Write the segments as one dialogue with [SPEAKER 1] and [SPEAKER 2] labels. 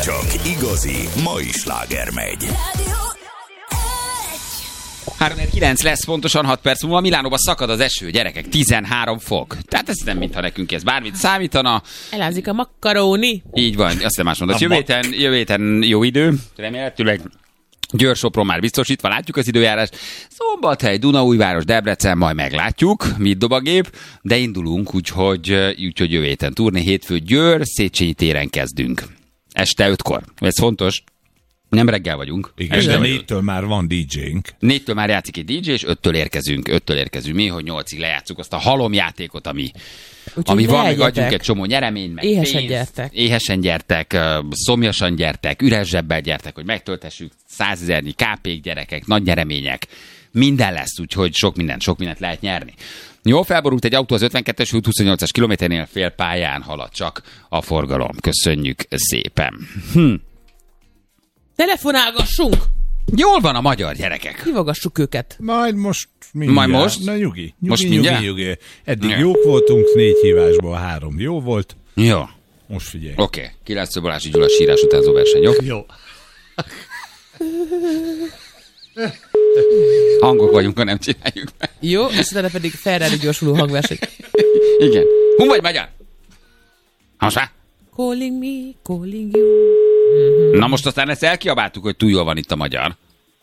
[SPEAKER 1] Csak igazi mai sláger megy.
[SPEAKER 2] 3-9 lesz, pontosan 6 perc múlva. Milánóban szakad az eső, gyerekek, 13 fok. Tehát ez nem mintha nekünk ez bármit számítana.
[SPEAKER 3] Elázik a makaróni.
[SPEAKER 2] Így van, azt nem más mondod. Jövő héten jó idő, remélhetőleg. Győr-Sopron már biztosítva, látjuk az időjárást. Szombathely, Dunaújváros, Debrecen, majd meglátjuk, mit dob a gép, de indulunk, úgyhogy jövő héten turné, hétfő Győr, Széchenyi téren kezdünk. Este 5-kor. Ez fontos. Nem reggel vagyunk.
[SPEAKER 4] Igen, de 4-től már van DJ-nk.
[SPEAKER 2] 4-től már játszik egy DJ, és 5-től érkezünk mi, hogy 8-ig lejátszuk azt a halomjátékot, ami van, meg adjunk egy csomó nyereményt, meg éhesen gyertek, szomjasan gyertek, üres zsebbel gyertek, hogy megtöltessük 100 000 KP-k, gyerekek, nagy nyeremények. Minden lesz, úgyhogy sok mindent lehet nyerni. Jó, felborult egy autó az 52-es út 28-as kilométernél, fél pályán halad csak a forgalom. Köszönjük szépen.
[SPEAKER 3] Telefonálgassunk!
[SPEAKER 2] Jól van a magyar, gyerekek.
[SPEAKER 3] Hívogassuk őket.
[SPEAKER 4] Majd most mindjárt.
[SPEAKER 2] Majd most?
[SPEAKER 4] Na nyugi.
[SPEAKER 2] Most mindjárt?
[SPEAKER 4] Nyugi. Eddig jók voltunk, 4 hívásból 3 jó volt.
[SPEAKER 2] Jó.
[SPEAKER 4] Most figyelj.
[SPEAKER 2] Oké. 9 Balási Gyula sírás utánzó verseny, jó?
[SPEAKER 4] Jó.
[SPEAKER 2] Hangok vagyunk, ha nem csináljuk meg.
[SPEAKER 3] Jó, és utána pedig Ferrari gyorsuló hangverseny.
[SPEAKER 2] Igen. Hun vagy magyar? Most már?
[SPEAKER 3] Calling me, calling you.
[SPEAKER 2] Na most aztán ezt elkiabáltuk, hogy túl jól van itt a magyar.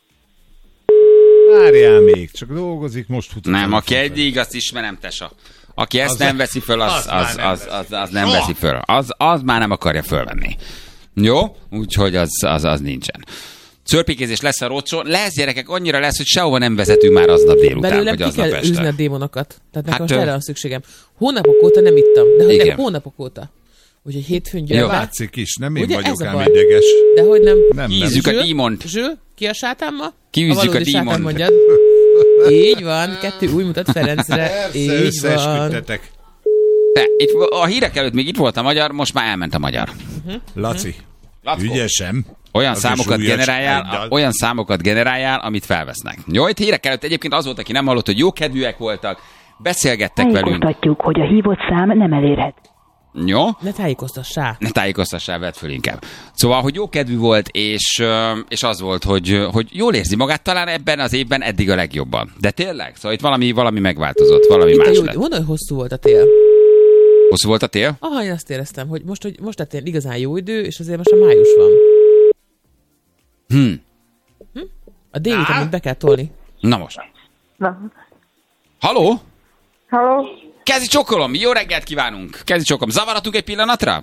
[SPEAKER 4] Várjál még, csak dolgozik, most futott.
[SPEAKER 2] Nem, aki eddig, azt ismerem, tesa. Aki ezt nem veszi föl, az nem veszi föl. Az már nem akarja fölvenni. Jó? Úgyhogy az nincsen. Szörpikézés lesz a rocsó. Lesz, gyerekek, annyira lesz, hogy sehova nem vezetünk már aznap délután,
[SPEAKER 3] belőlem
[SPEAKER 2] vagy aznap este.
[SPEAKER 3] Belőlem ki kell űzni a démonokat. Tehát nekem most erre van szűségem. Hónapok óta nem ittam, de hogy nem hónapok óta. Úgyhogy hétfőn gyere.
[SPEAKER 4] Látszik is, nem én
[SPEAKER 3] ugye
[SPEAKER 4] vagyok ám ideges.
[SPEAKER 3] Dehogy nem.
[SPEAKER 2] Kiűzzük a dímont.
[SPEAKER 3] Zsül, ki a sátán ma?
[SPEAKER 2] Kiűzzük a dímont.
[SPEAKER 3] Mondjad. Így van, 2 új mutat Ferencre. Így van.
[SPEAKER 2] Itt, a hírek előtt még itt volt a magyar, most már elment a magyar.
[SPEAKER 4] Laci, ügyesem.
[SPEAKER 2] Olyan számokat generáljál, amit felvesznek. Jó, itt hírek előtt egyébként az volt, aki nem hallott, hogy jókedvűek voltak, beszélgettek velünk.
[SPEAKER 5] Tájékoztatjuk, hogy a hívott szám nem elérhet.
[SPEAKER 2] Jó?
[SPEAKER 3] Ne tájékoztassál, vedd föl inkább. Szóval, hogy jó kedvű volt, és az volt, hogy jól érzi magát talán ebben az évben eddig a legjobban. De tényleg? Szóval itt valami megváltozott, valami más lett. Mondd, hogy hosszú volt a tél.
[SPEAKER 2] Hosszú volt a tél?
[SPEAKER 3] Aha, én azt éreztem, hogy most lett ilyen igazán jó idő, és azért most a május van. A D-vitamint be kell tolni.
[SPEAKER 2] Na most.
[SPEAKER 6] Na.
[SPEAKER 2] Halló?
[SPEAKER 6] Halló?
[SPEAKER 2] Kezi csokolom, jó reggelt kívánunk. Kezi csokolom, zavaratunk egy pillanatra?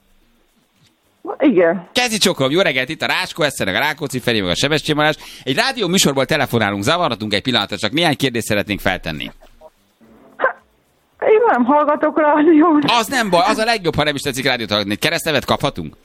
[SPEAKER 6] Igen.
[SPEAKER 2] Kezi csokolom, jó reggelt, itt a Rácskó Eszter, a Rákóczi Feri, meg a Sebestyén Balázs. Egy rádió műsorból telefonálunk, zavaratunk egy pillanatra, csak néhány kérdést szeretnénk feltenni.
[SPEAKER 6] Én nem hallgatok rádiót.
[SPEAKER 2] Az nem baj, az a legjobb, ha nem is tetszik rádiót hallgatni. Keresztnevet kaphatunk?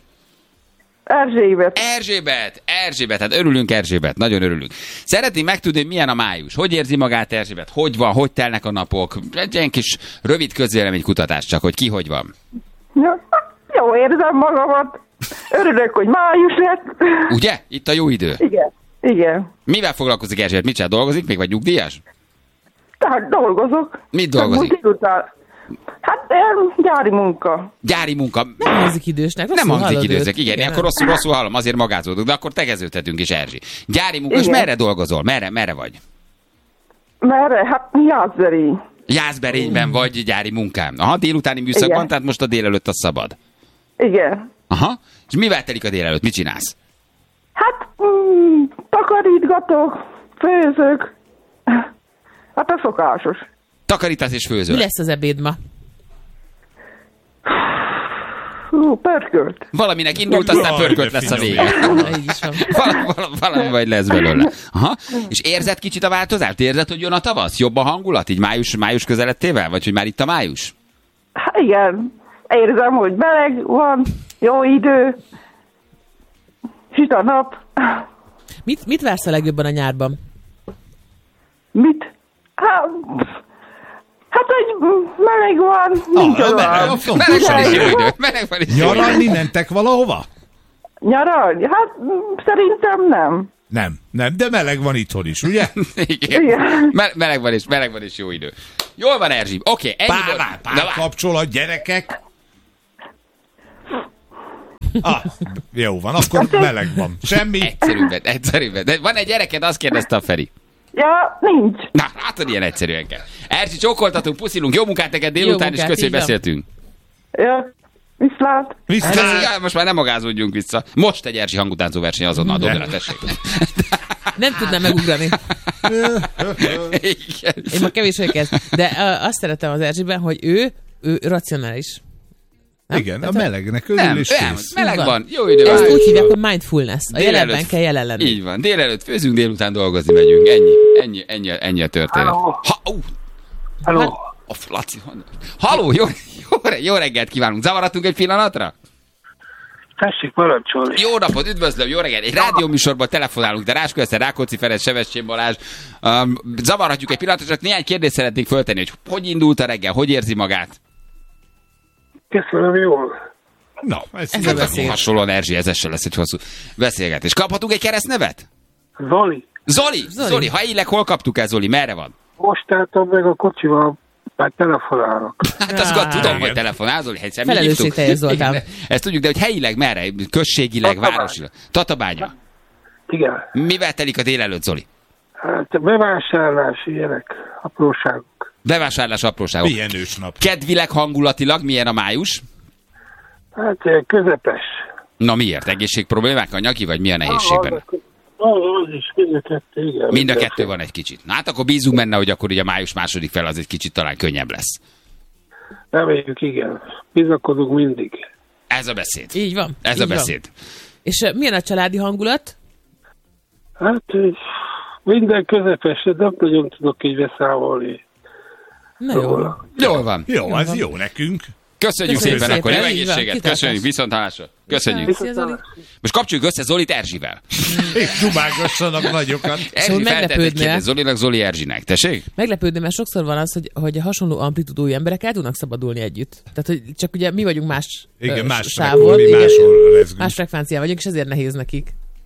[SPEAKER 2] Erzsébet, hát örülünk Erzsébet, nagyon örülünk. Szeretném megtudni, hogy milyen a május. Hogy érzi magát Erzsébet? Hogy van, hogy telnek a napok? Egy ilyen kis rövid közvéleménykutatás csak, hogy ki hogy van.
[SPEAKER 6] Jó érzem magamat. Örülök, hogy május lett.
[SPEAKER 2] Ugye? Itt a jó idő.
[SPEAKER 6] Igen.
[SPEAKER 2] Mivel foglalkozik Erzsébet? Mit csinál? Dolgozik még, vagy nyugdíjas?
[SPEAKER 6] Tehát dolgozok.
[SPEAKER 2] Mit dolgozik?
[SPEAKER 6] Hát gyári munka.
[SPEAKER 2] Gyári munka.
[SPEAKER 3] Nem hangzik idősnek.
[SPEAKER 2] Nem hangzik idősnek, igen. Akkor rosszul hallom, azért magázódok, de akkor tegeződhetünk is, Erzsi. Gyári munka, igen. És merre dolgozol? Merre vagy?
[SPEAKER 6] Merre? Hát Jászberény.
[SPEAKER 2] Jászberényben vagy gyári munkám. Aha, délutáni műszakban, igen. Tehát most a délelőtt a szabad.
[SPEAKER 6] Igen.
[SPEAKER 2] Aha, és mivel telik a délelőtt? Mit csinálsz?
[SPEAKER 6] Hát takarítgatok, főzök. Hát a szokásos.
[SPEAKER 2] Takarítasz és főzöl.
[SPEAKER 3] Mi lesz az ebéd ma?
[SPEAKER 6] Pörkölt.
[SPEAKER 2] Valaminek indult, aztán pörkölt lesz a vége. Valami vagy lesz belőle. Aha. És érzed kicsit a változást? Érzed, hogy jön a tavasz? Jobb a hangulat? Így május közelettével? Vagy hogy már itt a május?
[SPEAKER 6] Hát igen. Érzem, hogy meleg van, jó idő, süt a nap.
[SPEAKER 3] Mit vársz a legjobban a nyárban?
[SPEAKER 6] Mit? Hát, hogy meleg van, nincs
[SPEAKER 2] meleg van is jó idő. Meleg van is jó idő.
[SPEAKER 4] Nyaralni mentek valahova?
[SPEAKER 6] Nyaralni? Hát szerintem nem.
[SPEAKER 4] Nem, de meleg van itthon is, ugye?
[SPEAKER 2] Igen. Meleg van is jó idő. Jól van, Erzsi. Oké, ennyi volt.
[SPEAKER 4] Pár kapcsolat, gyerekek. Jó van, akkor meleg van. Semmi.
[SPEAKER 2] Egyszerűbben. De van egy gyereked, azt kérdezte a Feri.
[SPEAKER 6] Ja, nincs.
[SPEAKER 2] Na, látod, ilyen egyszerűen kell. Erzsi, csókoltatunk, puszilunk, jó munkát neked délután, és köszönjük, hogy beszéltünk.
[SPEAKER 6] Ja, viszlát.
[SPEAKER 2] Ja, most már nem magázódjunk vissza. Most egy Erzsi hangutánzó verseny azonnal, dobja, tessék.
[SPEAKER 3] Nem tudnám megugrani. Én ma kevés vagyok ez. De azt szeretem az Erzsiben, hogy ő racionális.
[SPEAKER 4] Nem? Igen, a melegnek örül és kész.
[SPEAKER 2] Meleg van, jó idő van.
[SPEAKER 3] Ezt úgy hívják, hogy mindfulness. A jelenben kell jelen lenni.
[SPEAKER 2] Így van, délelőtt főzünk, délután dolgozni megyünk. Ennyi a történet.
[SPEAKER 6] Halló.
[SPEAKER 2] Laci, halló, jó reggelt kívánunk. Zavaradtunk egy pillanatra?
[SPEAKER 6] Tessék parancsolni.
[SPEAKER 2] Jó napot, üdvözlöm, jó reggelt. Egy rádióműsorban telefonálunk, de Ráskó Eszter, Rákóczi Ferenc, Sebestyén Balázs. Zavarhatjuk egy pillanatra, csak néhány kérdést szeretnék föltenni, hogy indult a reggel, hogy érzi magát?
[SPEAKER 6] Köszönöm, jól.
[SPEAKER 4] Na, ez
[SPEAKER 3] a beszél.
[SPEAKER 2] Hasonlóan Erzsi, ez sem lesz egy hosszú beszélgetés. Kaphatunk egy keresztnevet? Zoli, ha illeg, hol kaptuk el, Zoli? Merre van?
[SPEAKER 6] Most álltam meg a kocsival, már telefonálok.
[SPEAKER 2] Hát azt tudom, hogy telefonál, Zoli, hiszen mi
[SPEAKER 3] felelősségteljes Zoltán.
[SPEAKER 2] Ezt tudjuk, de hogy helyileg merre? Községileg, városilag? Tatabánya.
[SPEAKER 6] Igen.
[SPEAKER 2] Mivel telik a délelőtt, Zoli?
[SPEAKER 6] Hát bevásárlás, ilyenek, apróságok.
[SPEAKER 2] Bevásárlás, apróságok.
[SPEAKER 4] Milyen ősnap.
[SPEAKER 2] Kedvileg, hangulatilag milyen a május?
[SPEAKER 6] Hát közepes.
[SPEAKER 2] Na miért? Egészségproblémák, anyagi, vagy milyen nehézség benne?
[SPEAKER 6] Az is, mind a kettő, igen.
[SPEAKER 2] Mind a kettő van egy kicsit. Na hát akkor bízunk benne, hogy akkor ugye május második fel az egy kicsit talán könnyebb lesz.
[SPEAKER 6] Reméljük, igen. Bizakodunk mindig.
[SPEAKER 2] Ez a beszéd.
[SPEAKER 3] Így van.
[SPEAKER 2] Ez
[SPEAKER 3] így
[SPEAKER 2] a beszéd.
[SPEAKER 3] Van. És milyen a családi hangulat?
[SPEAKER 6] Hát minden közepes, de nem nagyon tudok így beszámolni.
[SPEAKER 3] Na jó.
[SPEAKER 2] Jól van.
[SPEAKER 4] Jó, az jó nekünk.
[SPEAKER 2] Köszönjük szépen, akkor jó
[SPEAKER 3] így van.
[SPEAKER 2] egészséget. Köszönjük, viszonthallásra. Köszönjük.
[SPEAKER 3] Szia, Zoli.
[SPEAKER 2] Most kapcsoljuk össze Zolit Erzsivel.
[SPEAKER 4] És dumálgassanak nagyokat.
[SPEAKER 2] Erzsi feltett egy kérdést Zolinak, Zoli Erzsinek. Tessék?
[SPEAKER 3] Meglepődni, mert sokszor van az, hogy a hasonló amplitudói emberek el tudnak szabadulni együtt. Tehát, hogy csak ugye mi vagyunk más
[SPEAKER 4] igen, más
[SPEAKER 3] sávon,
[SPEAKER 4] mi máshol rezgünk.
[SPEAKER 3] más frekvencián vagyunk, és ezért nehéz nekik.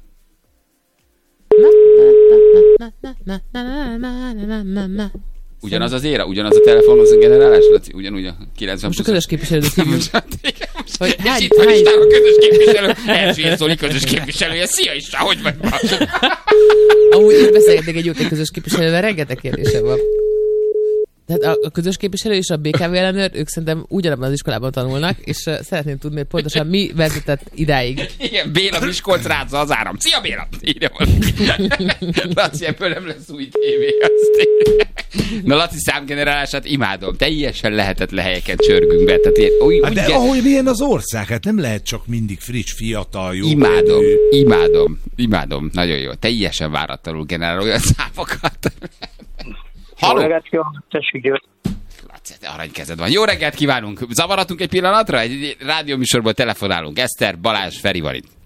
[SPEAKER 2] Ugyanaz az éra, ugyanaz a telefon, az a generálás, Laci, ugyanúgy a 90.
[SPEAKER 3] Most a közös képviselőt hívjuk.
[SPEAKER 2] És itt van István a közös képviselő, Erzsi és Zoli közös képviselője. Szia István, hogy vagy?
[SPEAKER 3] Amúgy én beszélgetek egy jót közös képviselővel, rengeteg kérdése van. Tehát a közös képviselő és a BKV ellenőr, ők szerintem ugyanabban az iskolában tanulnak, és szeretném tudni, hogy pontosan mi vezetett idáig.
[SPEAKER 2] Igen, Béla Miskolc rázza az áram. Szia Béla! Írja valaki. Laci, ebből nem lesz új tévé. Na Laci számgenerálását imádom. Teljesen lehetetlen helyeken csörgünk be. Tehát
[SPEAKER 4] de ahogy milyen az ország, hát nem lehet csak mindig friss, fiatal, jó.
[SPEAKER 2] Imádom. Nagyon jó. Teljesen váratlanul generál olyan számokat. Halló?
[SPEAKER 6] Jó reggelt kívánok, tessék, György.
[SPEAKER 2] Laci, aranykezed van. Jó reggelt kívánunk. Zavaratunk egy pillanatra? Egy rádióműsorból telefonálunk. Eszter, Balázs, Feri van itt.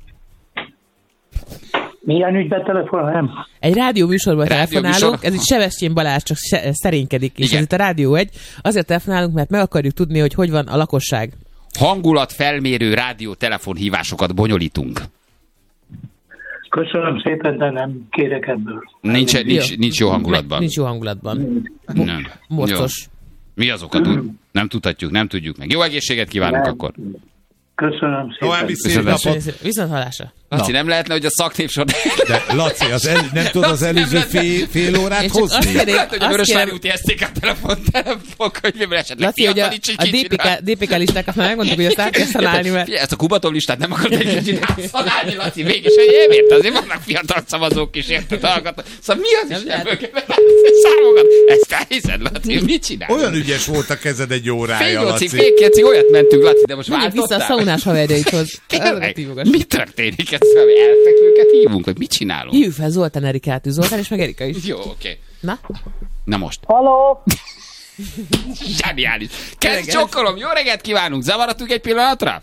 [SPEAKER 6] Milyen ügyben telefonálom?
[SPEAKER 3] Egy rádióműsorban telefonálunk, ez itt Sebestyén Balázs csak szerénykedik, és ez itt a Rádió 1. Azért telefonálunk, mert meg akarjuk tudni, hogy van a lakosság.
[SPEAKER 2] Hangulatfelmérő rádiótelefonhívásokat bonyolítunk.
[SPEAKER 6] Köszönöm szépen, de nem kérek ebből.
[SPEAKER 2] Nincs jó hangulatban.
[SPEAKER 3] Nincs jó hangulatban.
[SPEAKER 2] Nem.
[SPEAKER 3] Morcos.
[SPEAKER 2] Mi azokat? Nem tudjuk meg. Jó egészséget kívánunk akkor.
[SPEAKER 6] Köszönöm szépen.
[SPEAKER 4] További szép napot.
[SPEAKER 3] Viszont hallásra.
[SPEAKER 2] Laci, nem lehetne, hogy a szaktépsor...
[SPEAKER 4] De Laci, nem tud az előző fél órát hozni?
[SPEAKER 2] Lehet, hogy a Vörösvári úti SZTK telefonkönyvében esetleg
[SPEAKER 3] Laci, hogy a DPK listákat már megmondtuk, hogy azt át kell szanálni, mert...
[SPEAKER 2] Ezt a Kubatov listát nem akarod egy kicsit átszanálni, Laci, mégis, hogy évért azért vannak fiatal szavazók is, érted, hallgatnak. Szóval mi az is ebből kell számokat? Ezt elhiszed, Laci, mit csinál?
[SPEAKER 4] Olyan ügyes volt a kezed egy órája, Laci.
[SPEAKER 2] Fél 8-ig olyat mentünk, Laci, de most váltottál?
[SPEAKER 3] Vissza a szaunás haverjaidhoz.
[SPEAKER 2] Mi történik? Elfekvőket hívunk, vagy mit csinálunk?
[SPEAKER 3] Hívjuk fel Zoltán Erikát, Zoltán és meg Erika is.
[SPEAKER 2] Jó, oké. Na most.
[SPEAKER 6] Halló!
[SPEAKER 2] Zseniális. Kezd csokkolom, jó reggelt kívánunk. Zavaratunk egy pillanatra?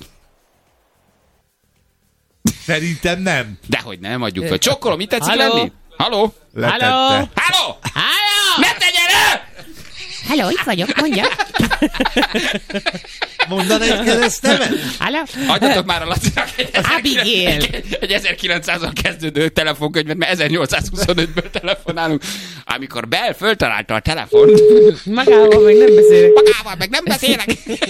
[SPEAKER 4] Szerintem nem.
[SPEAKER 2] Dehogy nem, adjuk fel. Csokkolom, mit tetszik lenni? Halló?
[SPEAKER 4] Letette.
[SPEAKER 2] Halló? Ne tegyen el!
[SPEAKER 3] Hello, itt vagyok, mondja.
[SPEAKER 4] Mondaná egy keresztnevet?
[SPEAKER 2] Adjatok már a Lacinak
[SPEAKER 7] Abigail.
[SPEAKER 2] egy 1900-al kezdődő telefonkönyvet, mert 1825-ből telefonálunk. Amikor Bell föltalálta a telefont.
[SPEAKER 7] Magával meg nem beszélek.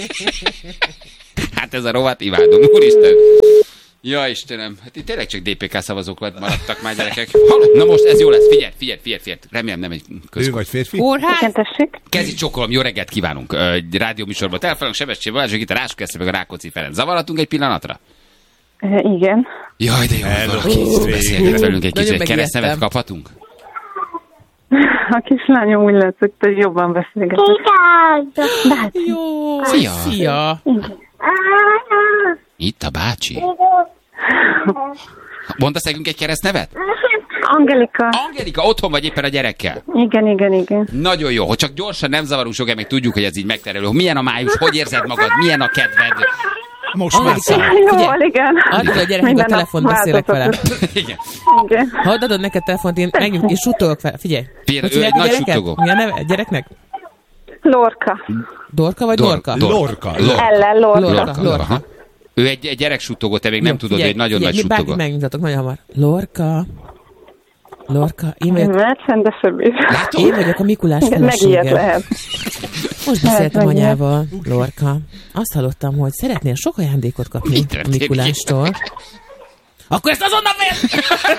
[SPEAKER 2] Hát ez a rovat imádom, úristen. Ja, Istenem, hát itt tényleg csak DPK szavazók maradtak már, gyerekek. Hallod? Na most ez jó lesz, figyelj. Remélem nem egy
[SPEAKER 4] Ő vagy férfi?
[SPEAKER 2] Kezi csokolom, jó reggelt kívánunk. Egy rádióműsorban telefonunk Sebestyén Balázs, itt a Ráskó meg a Rákóczi Ferenc. Zavarhatunk egy pillanatra?
[SPEAKER 6] Igen.
[SPEAKER 2] Jaj, de jó, hogy valaki beszélget velünk egy kicsit. Keresztnevet kaphatunk?
[SPEAKER 6] A kislányom úgy látszik, hogy jobban beszélgetett.
[SPEAKER 7] Jó,
[SPEAKER 2] Szia. Itt a bácsi. Mondasz nekünk egy keresztnevet?
[SPEAKER 6] Angelika.
[SPEAKER 2] Angelika, otthon vagy éppen a gyerekkel?
[SPEAKER 6] Igen.
[SPEAKER 2] Nagyon jó, hogy csak gyorsan nem zavarunk sokáig, meg tudjuk, hogy ez így megterelő. Milyen a május, hogy érzed magad, milyen a kedved?
[SPEAKER 4] Most már
[SPEAKER 6] Jól, igen.
[SPEAKER 7] Add a gyereknek a telefont, beszélek vele.
[SPEAKER 2] Igen.
[SPEAKER 7] Ha adod neked a telefont, én megnyugom, és suttogok fel. Figyelj.
[SPEAKER 2] Ő egy nagy suttogó.
[SPEAKER 7] Mi a neve a gyereknek?
[SPEAKER 6] Lorca.
[SPEAKER 7] Dorka vagy Dorka?
[SPEAKER 4] Lorca.
[SPEAKER 6] Ellen Lorca.
[SPEAKER 2] Ő egy gyerek suttogó, te még nem tudod, hogy egy nagyon nagy suttogó.
[SPEAKER 7] Bármit megmutatok nagyon hamar. Lorca, én vagyok.
[SPEAKER 6] Mert csendesebb is.
[SPEAKER 7] Én vagyok a Mikulás
[SPEAKER 6] Megijed
[SPEAKER 7] felesége.
[SPEAKER 6] lehet.
[SPEAKER 7] Most beszéltem anyával, Lorca. Azt hallottam, hogy szeretnél sok ajándékot kapni a Mikulástól. Akkor ezt azonnal vér!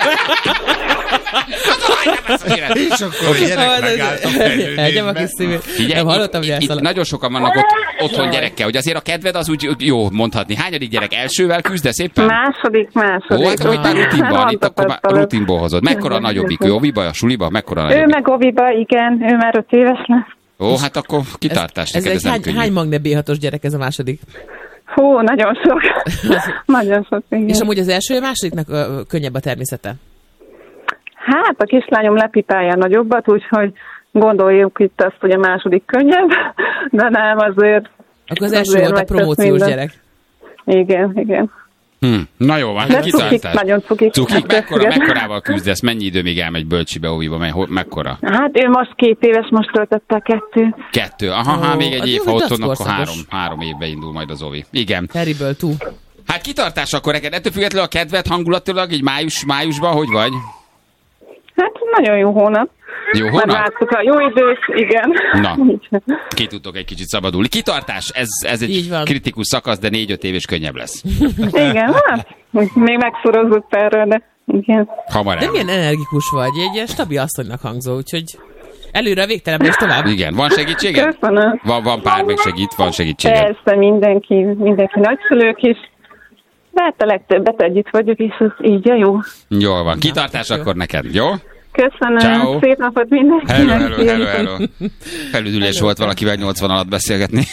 [SPEAKER 4] És akkor a gyerek megállt a fejlődésben.
[SPEAKER 7] Elgyem a kis szívét. Nem hallottam, hogy
[SPEAKER 2] itt nagyon sokan vannak otthon gyerekkel, hogy azért a kedved az úgy jó mondhatni. Hányadik gyerek? Elsővel küzdesz éppen?
[SPEAKER 6] Második.
[SPEAKER 2] Ó, hát hogy már rutinban, itt akkor már rutinból hozod. Mekkora a nagyobbik? Ő oviba, a suliba? Mekkora a nagyobbik?
[SPEAKER 6] Ő meg oviba, igen. Ő már 5 éves lesz.
[SPEAKER 2] Ó, hát akkor kitartás.
[SPEAKER 7] Ez hány Magne B6-os gyerek ez a második?
[SPEAKER 6] Hú, nagyon sok. Nagyon sok, igen.
[SPEAKER 7] És amúgy az első, másodiknak könnyebb a természete?
[SPEAKER 6] Hát a kislányom lepipálja nagyobbat, úgyhogy gondoljuk itt azt, hogy a második könnyebb, de nem azért.
[SPEAKER 7] Akkor az első volt a promóciós gyerek.
[SPEAKER 6] Igen.
[SPEAKER 2] Na jó, van,
[SPEAKER 6] de cukik, nagyon cukik.
[SPEAKER 2] Cukik, mekkorával küzdesz? Mennyi idő még elmegy bölcsibe, óviba? Mekkora?
[SPEAKER 6] Hát ő most 2 éves, most töltötte 2.
[SPEAKER 2] 2, aha, még egy év, ha otthon, akkor 3 évbe indul majd az óvi. Igen.
[SPEAKER 7] Terrible 2.
[SPEAKER 2] Hát kitartás akkor neked. Ettől függetlenül a kedved hangulatilag, így májusban, hogy vagy?
[SPEAKER 6] Hát nagyon jó hónap.
[SPEAKER 2] Jó hónap?
[SPEAKER 6] Már láttuk a jó időt, igen.
[SPEAKER 2] Na, ki tudtok egy kicsit szabadulni. Kitartás, ez egy kritikus szakasz, de 4-5 év és könnyebb lesz.
[SPEAKER 6] Igen, hát még megszorozott erről, de igen.
[SPEAKER 2] Hamar
[SPEAKER 7] de milyen energikus vagy, egy ilyen stabil asszonynak hangzó, úgyhogy előre a végtelenben és tovább.
[SPEAKER 2] Igen, van segítséged?
[SPEAKER 6] Köszönöm.
[SPEAKER 2] Van pár, meg segít, van segítséged.
[SPEAKER 6] Persze, mindenki nagyszülők is. De hát a legtöbbet együtt vagyok, és ez így a jó.
[SPEAKER 2] Jól van. Kitartás akkor neked, jó?
[SPEAKER 6] Köszönöm.
[SPEAKER 2] Ciao.
[SPEAKER 6] Szép napot mindenkinek.
[SPEAKER 2] Hello. Felüdülés volt valakivel 80 alatt beszélgetni.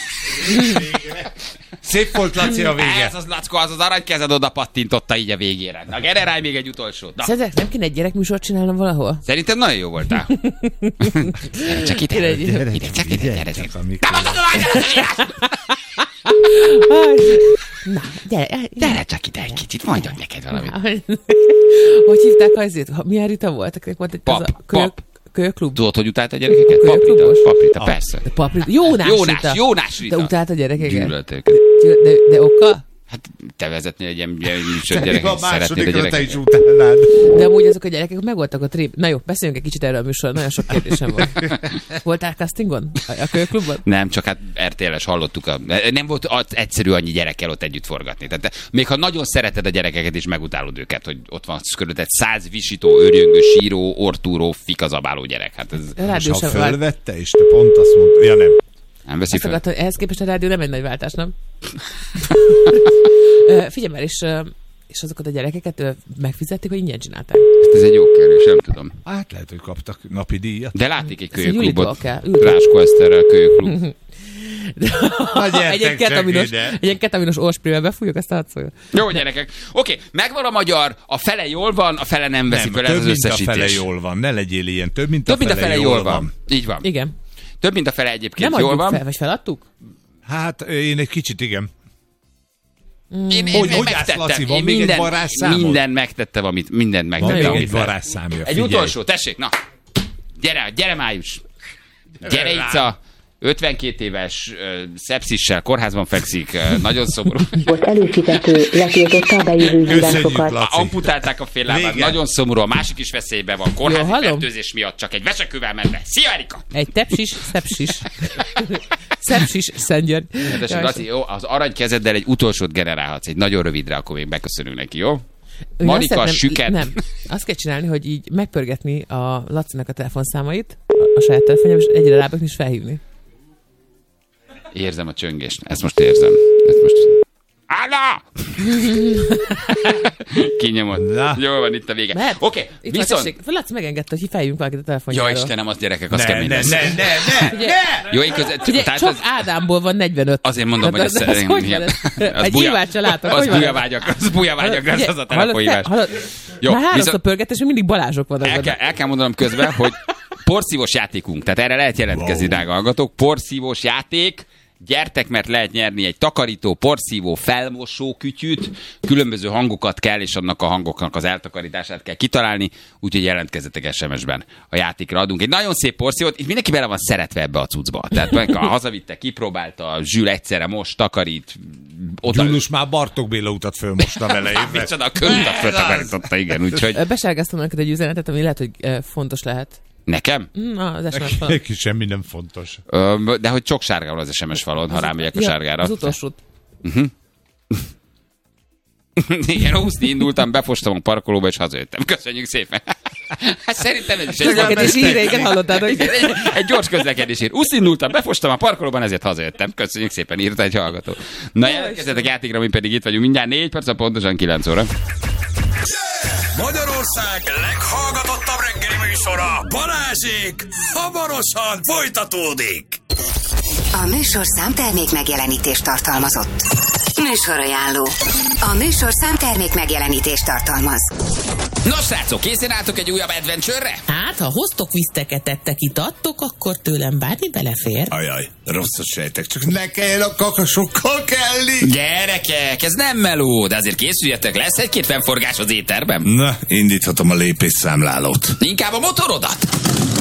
[SPEAKER 4] Szép volt, Laci, a vége.
[SPEAKER 2] Ez az Lackó, az aranykezed oda pattintotta így a végére. Na, generálj még egy utolsót.
[SPEAKER 7] Szerinted nem kéne egy gyerekműsort csinálnom valahol?
[SPEAKER 2] Szerintem nagyon jó voltál. Csak ide. Gyere.
[SPEAKER 7] Na,
[SPEAKER 2] gyere csak ide egy kicsit, mondjad neked valamit.
[SPEAKER 7] Hogy hívták azért? Milyen Rita volt? Volt egy
[SPEAKER 2] Pap.
[SPEAKER 7] Kölyöklub.
[SPEAKER 2] Tudod, hogy utált a gyerekeket? Paprita, persze. Jónás Rita.
[SPEAKER 7] De utált a gyerekeket?
[SPEAKER 2] Gyűlölt őket.
[SPEAKER 7] De okkal?
[SPEAKER 2] Hát te vezetnél egy ilyen gyereket,
[SPEAKER 4] a
[SPEAKER 2] szeretnéd a
[SPEAKER 4] másodikra te
[SPEAKER 2] gyereket.
[SPEAKER 4] is utálnád.
[SPEAKER 7] De amúgy azok a gyerekek megvoltak a trip. Na jó, beszéljünk egy kicsit erről a műsorról, nagyon sok kérdésem volt. Voltál castingon? A Kölyöklubban?
[SPEAKER 2] Nem, csak hát RTL-es hallottuk. Nem volt egyszerű annyi gyerekkel ott együtt forgatni. Tehát még ha nagyon szereted a gyerekeket és megutálod őket, hogy ott van körülötted 100 visító, őrjöngő, síró, ortúró, fikazabáló gyerek. Hát ez...
[SPEAKER 4] És ha fölvette, és te pont azt mondta, ja nem.
[SPEAKER 2] Nem veszi fel.
[SPEAKER 7] Ehhez képest a rádió nem egy nagy váltás, nem? Figyelj már, és azokat a gyerekeket megfizették, hogy ingyen csinálták?
[SPEAKER 2] Ez egy jó kérdés, nem tudom.
[SPEAKER 4] Hát lehet, hogy kaptak napi díjat.
[SPEAKER 2] De látnék egy kölyöklubot. Ráskó Eszterrel kölyöklub.
[SPEAKER 7] Egy ilyen ketaminos orsprével befújjuk, ezt átszolja.
[SPEAKER 2] Jó, gyerekek. Oké, megvan a magyar, a fele jól van, a fele nem veszik vele, ez az összesítés.
[SPEAKER 4] Több mint a fele jól van, ne legyél ilyen. Több mint a fele jól van.
[SPEAKER 2] Így van.
[SPEAKER 7] Igen.
[SPEAKER 2] Több mint a fele egyébként
[SPEAKER 7] nem
[SPEAKER 2] jól van.
[SPEAKER 7] Fel, vagy feladtuk?
[SPEAKER 4] Hát én egy kicsit igen.
[SPEAKER 2] Én megtettem.
[SPEAKER 4] Laci, van még egy varázsszámod?
[SPEAKER 2] Mindent megtettem, amit megtettem.
[SPEAKER 4] Van még egy varázsszámja,
[SPEAKER 2] egy utolsó, tessék, na. Gyere május. Gyere Ica. 52 éves, szepszissel, kórházban fekszik, nagyon szomorú.
[SPEAKER 5] Volt előfizető, letiltotta a bejövő hívásokat.
[SPEAKER 2] Amputálták a fél lábát, nagyon szomorú, a másik is veszélyben van, kórházi fertőzés miatt csak egy vesekővel ment be. Szia, Erika!
[SPEAKER 7] Egy tepsis, szepsis. Szepsis, Szentgyörgy.
[SPEAKER 2] Laci, jó, az aranykezeddel egy utolsót generálhatsz, egy nagyon rövidre, akkor még beköszönünk neki, jó? Marika, süket.
[SPEAKER 7] Nem, azt kell csinálni, hogy így megpörgetni a Lacinak a telefonszámait, a saját telefonjám, és egyre rábökni és felhívni.
[SPEAKER 2] Érzem a csöngést. Ezt most érzem. Álla! Kinyomod. Jól van, itt a vége.
[SPEAKER 7] Oké, viszont... Laci megengedte, hogy feljünk valakit a telefonjára.
[SPEAKER 2] Jó, Istenem, az gyerekek, az kemény lesz.
[SPEAKER 4] Ne.
[SPEAKER 2] Jó, én között...
[SPEAKER 7] Ugye, csak Ádámból van 45.
[SPEAKER 2] Azért mondom, hogy ez
[SPEAKER 7] egy hívást se látok.
[SPEAKER 2] Az bujavágyak lesz az a telefonhívás.
[SPEAKER 7] Már háromszor pörgetés, és mindig Balázsok vannak.
[SPEAKER 2] El kell mondanom közben, hogy porszívós játékunk. Tehát erre lehet jelentkezni, drága hallgatók. Porszívós játék. Gyertek, mert lehet nyerni egy takarító, porszívó, felmosó kütyűt, különböző hangokat kell, és annak a hangoknak az eltakarítását kell kitalálni, úgyhogy jelentkezzetek SMS-ben. A játékra adunk egy nagyon szép porszívót, itt mindenki bele van szeretve ebbe a cuccba. Tehát hazavitte, kipróbálta, Zsül egyszerre most takarít.
[SPEAKER 4] Gyulus már Bartók Béla utat fölmosta vele.
[SPEAKER 2] Micsoda, a körutat föltakarította, igen. Úgyhogy...
[SPEAKER 7] Besárgáztam neked egy üzenetet, ami lehet, hogy fontos lehet.
[SPEAKER 2] Nekem?
[SPEAKER 7] Az SMS falon.
[SPEAKER 4] Neki semmi nem fontos.
[SPEAKER 2] De hogy sok sárga van az SMS falon, ha rámegyek a sárgára.
[SPEAKER 7] Az utolsót.
[SPEAKER 2] Igen, úszni indultam, befostam a parkolóba, és hazajöttem. Köszönjük szépen. Hát szerintem ez is egy
[SPEAKER 7] közlekedési híreiket hallottad, hogy...
[SPEAKER 2] Egy gyors közlekedés hír. Úszni indultam, befostam a parkolóban, ezért hazajöttem. Köszönjük szépen, írta egy hallgató. Na, jelentkezzetek játékra, mi pedig itt vagyunk mindjárt 4 perc, pontosan 9 óra.
[SPEAKER 1] Magyarország leghallgatottabb reggeli műsora, Balázsék, hamarosan folytatódik.
[SPEAKER 8] A műsorszám termék megjelenítést tartalmazott. Műsorajánló. A műsorszám termék megjelenítést tartalmaz.
[SPEAKER 2] Nos, srácok, készen álltok egy újabb adventure-re?
[SPEAKER 7] Hát, ha hoztok, viszteket, ettek, itattok, akkor tőlem bármi belefér.
[SPEAKER 1] Ajaj, rosszat sejtek, csak ne kelljen a kakasokkal kelni.
[SPEAKER 2] Gyerekek, ez nem meló, de azért készüljetek, lesz egy-két fennforgás az éterben.
[SPEAKER 1] Na, indíthatom a lépésszámlálót.
[SPEAKER 2] Inkább a motorodat.